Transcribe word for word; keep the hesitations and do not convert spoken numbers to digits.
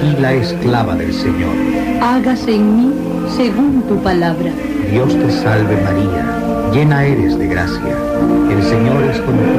aquí la esclava del Señor. Hágase en mí según tu palabra. Dios te salve María, llena eres de gracia. El Señor es contigo.